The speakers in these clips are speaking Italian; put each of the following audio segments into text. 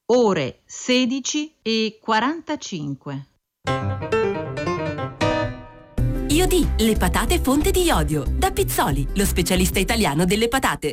ore 16:45. Iodì, le patate fonte di iodio. Da Pizzoli, lo specialista italiano delle patate.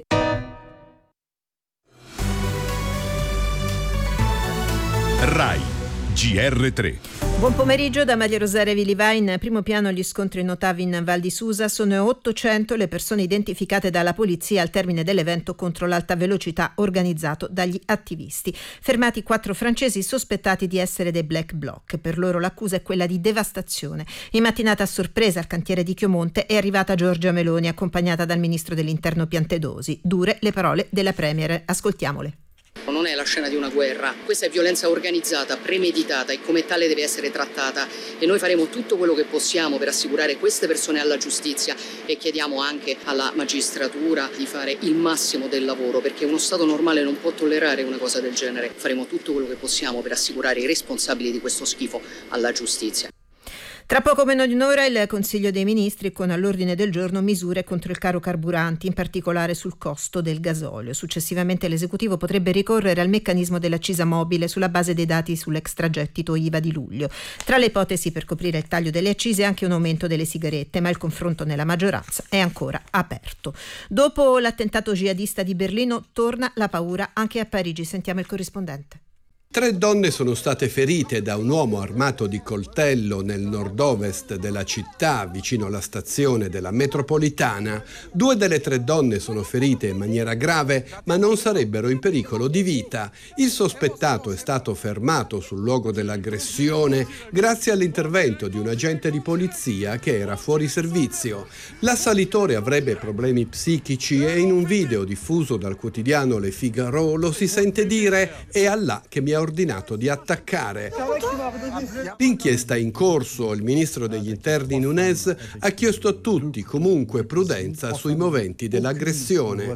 RAI GR3. Buon pomeriggio da Maria Rosaria Viliva. In primo piano gli scontri in Ottavi in Val di Susa. Sono 800 le persone identificate dalla polizia al termine dell'evento contro l'alta velocità organizzato dagli attivisti. Fermati 4 francesi sospettati di essere dei Black Bloc. Per loro l'accusa è quella di devastazione. In mattinata a sorpresa al cantiere di Chiomonte è arrivata Giorgia Meloni accompagnata dal ministro dell'Interno Piantedosi. Dure le parole della premier. Ascoltiamole. Non è la scena di una guerra, questa è violenza organizzata, premeditata e come tale deve essere trattata e noi faremo tutto quello che possiamo per assicurare queste persone alla giustizia e chiediamo anche alla magistratura di fare il massimo del lavoro perché uno Stato normale non può tollerare una cosa del genere. Faremo tutto quello che possiamo per assicurare i responsabili di questo schifo alla giustizia. Tra poco meno di un'ora il Consiglio dei Ministri con all'ordine del giorno misure contro il caro carburanti, in particolare sul costo del gasolio. Successivamente l'esecutivo potrebbe ricorrere al meccanismo dell'accisa mobile sulla base dei dati sull'extragettito IVA di luglio. Tra le ipotesi per coprire il taglio delle accise anche un aumento delle sigarette, ma il confronto nella maggioranza è ancora aperto. Dopo l'attentato jihadista di Berlino torna la paura anche a Parigi. Sentiamo il corrispondente. 3 donne sono state ferite da un uomo armato di coltello nel nord-ovest della città, vicino alla stazione della metropolitana. 2 delle 3 donne sono ferite in maniera grave, ma non sarebbero in pericolo di vita. Il sospettato è stato fermato sul luogo dell'aggressione grazie all'intervento di un agente di polizia che era fuori servizio. L'assalitore avrebbe problemi psichici e in un video diffuso dal quotidiano Le Figaro lo si sente dire «È Allah che mi ha ordinato di attaccare». L'inchiesta è in corso. Il ministro degli interni Nunez ha chiesto a tutti comunque prudenza sui moventi dell'aggressione.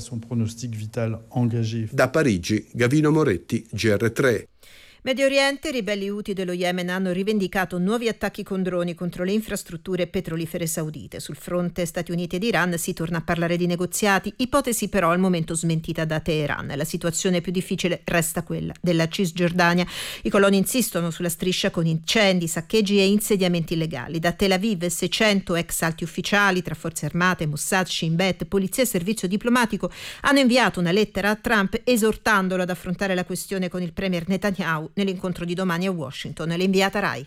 Da Parigi, Gavino Moretti, GR3. Medio Oriente, ribelli Houthi dello Yemen hanno rivendicato nuovi attacchi con droni contro le infrastrutture petrolifere saudite. Sul fronte Stati Uniti ed Iran si torna a parlare di negoziati, ipotesi però al momento smentita da Teheran. La situazione più difficile resta quella della Cisgiordania. I coloni insistono sulla striscia con incendi, saccheggi e insediamenti illegali. Da Tel Aviv 600 ex alti ufficiali tra forze armate, Mossad, Shin Bet, polizia e servizio diplomatico hanno inviato una lettera a Trump esortandolo ad affrontare la questione con il premier Netanyahu nell'incontro di domani a Washington. L'inviata Rai.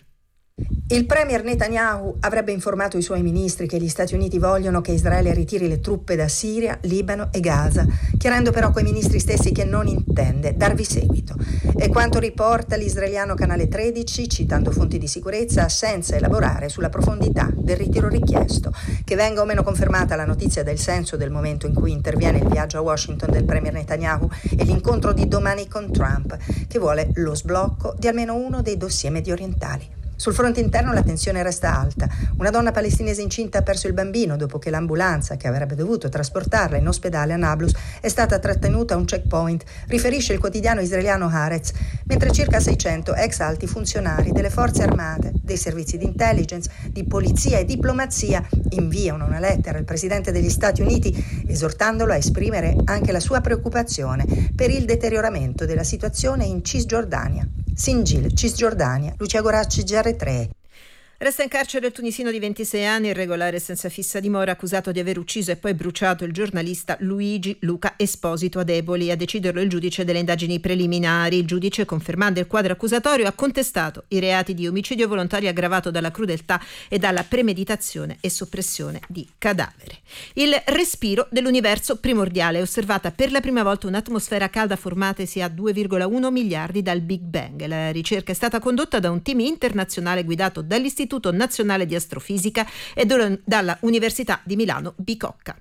Il premier Netanyahu avrebbe informato i suoi ministri che gli Stati Uniti vogliono che Israele ritiri le truppe da Siria, Libano e Gaza, chiarendo però quei ministri stessi che non intende darvi seguito. E quanto riporta l'israeliano Canale 13, citando fonti di sicurezza, senza elaborare sulla profondità del ritiro richiesto. Che venga o meno confermata la notizia del senso del momento in cui interviene il viaggio a Washington del premier Netanyahu e l'incontro di domani con Trump, che vuole lo sblocco di almeno uno dei dossier mediorientali. Sul fronte interno la tensione resta alta. Una donna palestinese incinta ha perso il bambino dopo che l'ambulanza che avrebbe dovuto trasportarla in ospedale a Nablus è stata trattenuta a un checkpoint, riferisce il quotidiano israeliano Haaretz, mentre circa 600 ex alti funzionari delle forze armate, dei servizi di intelligence, di polizia e diplomazia inviano una lettera al presidente degli Stati Uniti esortandolo a esprimere anche la sua preoccupazione per il deterioramento della situazione in Cisgiordania. Singil, Cisgiordania, Lucia Goracci, GR3. Resta in carcere il tunisino di 26 anni, irregolare senza fissa dimora, accusato di aver ucciso e poi bruciato il giornalista Luigi Luca Esposito ad Eboli. A deciderlo il giudice delle indagini preliminari. Il giudice, confermando il quadro accusatorio, ha contestato i reati di omicidio volontario aggravato dalla crudeltà e dalla premeditazione e soppressione di cadavere. Il respiro dell'universo primordiale. È osservata per la prima volta un'atmosfera calda formatasi a 2,1 miliardi dal Big Bang. La ricerca è stata condotta da un team internazionale guidato dall'Istituto Nazionale di Astrofisica e dalla Università di Milano Bicocca.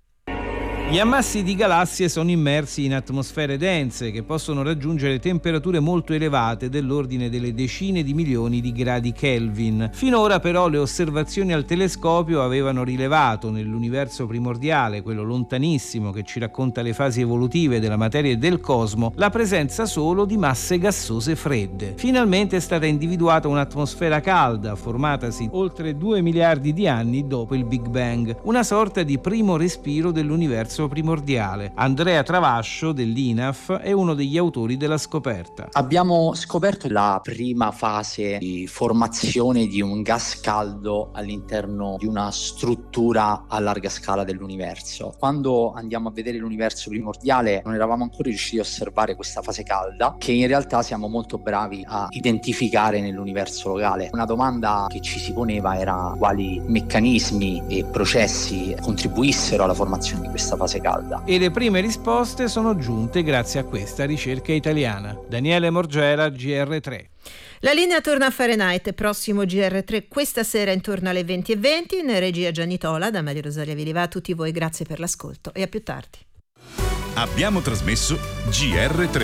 Gli ammassi di galassie sono immersi in atmosfere dense che possono raggiungere temperature molto elevate dell'ordine delle decine di milioni di gradi Kelvin. Finora però le osservazioni al telescopio avevano rilevato nell'universo primordiale, quello lontanissimo che ci racconta le fasi evolutive della materia e del cosmo, la presenza solo di masse gassose fredde. Finalmente è stata individuata un'atmosfera calda formatasi oltre 2 miliardi di anni dopo il Big Bang, una sorta di primo respiro dell'universo l'universo primordiale. Andrea Travascio dell'INAF è uno degli autori della scoperta. Abbiamo scoperto la prima fase di formazione di un gas caldo all'interno di una struttura a larga scala dell'universo. Quando andiamo a vedere l'universo primordiale non eravamo ancora riusciti a osservare questa fase calda, che in realtà siamo molto bravi a identificare nell'universo locale. Una domanda che ci si poneva era quali meccanismi e processi contribuissero alla formazione di questa fase calda. E le prime risposte sono giunte grazie a questa ricerca italiana. Daniele Morgera, GR3. La linea torna a Fahrenheit, prossimo GR3 questa sera intorno alle 20:20, in regia Gianni Tola, da Maria Rosaria Viliva. A tutti voi grazie per l'ascolto e a più tardi. Abbiamo trasmesso GR3.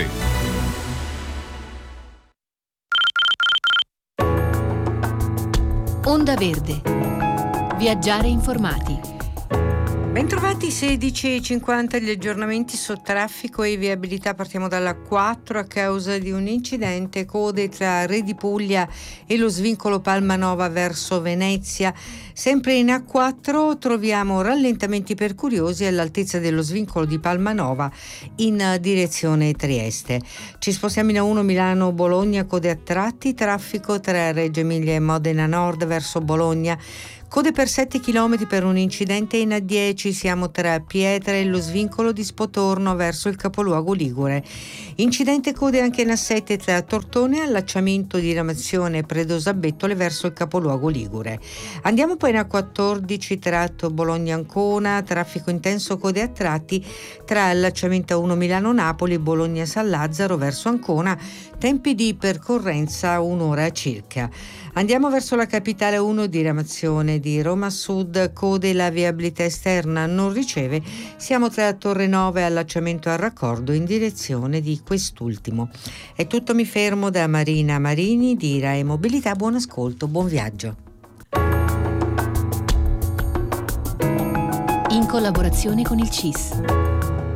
Onda Verde. Viaggiare informati. Bentrovati, 16:50 gli aggiornamenti su traffico e viabilità. Partiamo dalla 4 a causa di un incidente, code tra Re di Puglia e lo svincolo Palmanova verso Venezia. Sempre in A4 troviamo rallentamenti per curiosi all'altezza dello svincolo di Palmanova in direzione Trieste. Ci spostiamo in A1 Milano-Bologna, code a tratti, traffico tra Reggio Emilia e Modena Nord verso Bologna. Code per 7 km per un incidente in A10, siamo tra Pietra e lo svincolo di Spotorno verso il capoluogo ligure. Incidente code anche in A7 tra Tortone e allacciamento di diramazione Predosa-Bettole verso il capoluogo ligure. Andiamo poi in A14 tratto Bologna-Ancona, traffico intenso, code a tratti tra allacciamento A1 Milano-Napoli e Bologna-San Lazzaro verso Ancona, tempi di percorrenza un'ora circa. Andiamo verso la capitale, 1 diramazione di Roma Sud, code la viabilità esterna non riceve, siamo tra Torre Nove e allacciamento al raccordo in direzione di quest'ultimo. È tutto, mi fermo da Marina Marini di Rai Mobilità, buon ascolto, buon viaggio. In collaborazione con il CIS.